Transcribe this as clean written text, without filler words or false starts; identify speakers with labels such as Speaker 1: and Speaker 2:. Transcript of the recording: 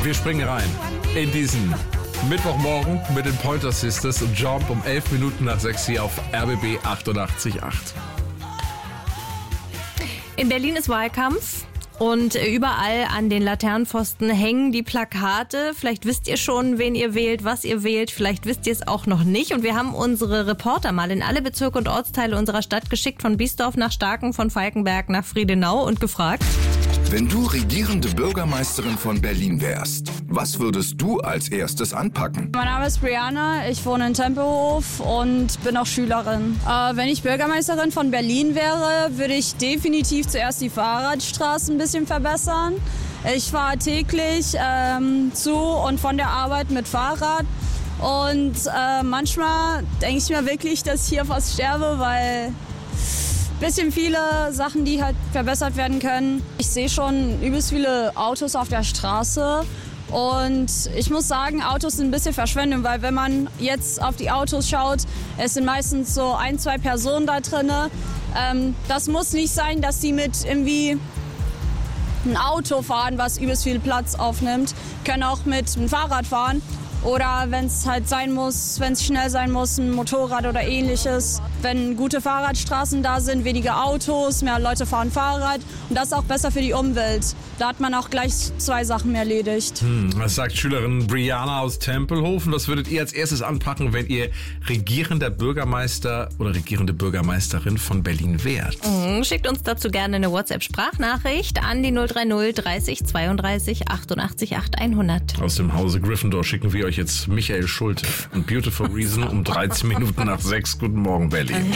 Speaker 1: Wir springen rein in diesen Mittwochmorgen mit den Pointer Sisters und Jump um 11 Minuten nach 6 hier auf RBB 88.8.
Speaker 2: In Berlin ist Wahlkampf. Und überall an den Laternenpfosten hängen die Plakate. Vielleicht wisst ihr schon, wen ihr wählt, was ihr wählt. Vielleicht wisst ihr es auch noch nicht. Und wir haben unsere Reporter mal in alle Bezirke und Ortsteile unserer Stadt geschickt. Von Biesdorf nach Starken, von Falkenberg nach Friedenau und gefragt:
Speaker 3: Wenn du regierende Bürgermeisterin von Berlin wärst, was würdest du als erstes anpacken?
Speaker 4: Mein Name ist Brianna, ich wohne in Tempelhof und bin auch Schülerin. Wenn ich Bürgermeisterin von Berlin wäre, würde ich definitiv zuerst die Fahrradstraßen ein bisschen verbessern. Ich fahre täglich zu und von der Arbeit mit Fahrrad. Und manchmal denke ich mir wirklich, dass ich hier fast sterbe, weil bisschen viele Sachen, die halt verbessert werden können. Ich sehe schon übelst viele Autos auf der Straße und ich muss sagen, Autos sind ein bisschen Verschwendung, weil wenn man jetzt auf die Autos schaut, es sind meistens so 1, 2 Personen da drin. Das muss nicht sein, dass die mit irgendwie ein Auto fahren, was übelst viel Platz aufnimmt, können auch mit einem Fahrrad fahren. Oder wenn es halt sein muss, wenn es schnell sein muss, ein Motorrad oder ähnliches. Wenn gute Fahrradstraßen da sind, weniger Autos, mehr Leute fahren Fahrrad. Und das ist auch besser für die Umwelt. Da hat man auch gleich 2 Sachen erledigt.
Speaker 1: Das sagt Schülerin Brianna aus Tempelhof. Und was würdet ihr als erstes anpacken, wenn ihr regierender Bürgermeister oder regierende Bürgermeisterin von Berlin wärt?
Speaker 2: Schickt uns dazu gerne eine WhatsApp-Sprachnachricht an die 030 30 32 88 8 100.
Speaker 1: Aus dem Hause Gryffindor schicken wir euch jetzt Michael Schulte und Beautiful Reason um 13 Minuten nach 6. Guten Morgen, Berlin.